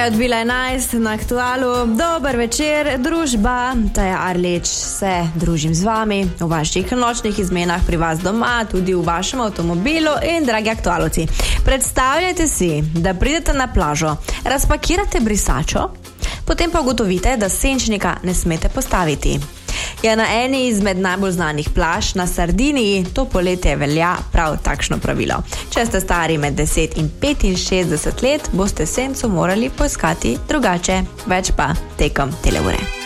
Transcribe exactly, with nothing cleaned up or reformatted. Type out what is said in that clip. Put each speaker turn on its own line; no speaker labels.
odbila enajst na Aktualu. Dober večer, družba. Taja Arlič se družim z vami v vaših nočnih izmenah pri vas doma, tudi v vašem avtomobilu in dragi aktualovci. Predstavljajte si, da pridete na plažo, razpakirate brisačo, potem pa ugotovite, da senčnika ne smete postaviti. Ja, na eni izmed najbolj znanih plaž na Sardiniji to poletje velja prav takšno pravilo. Če ste stari med deset in petinšestdeset let, boste senco morali poiskati drugače, več pa tekom tele ure.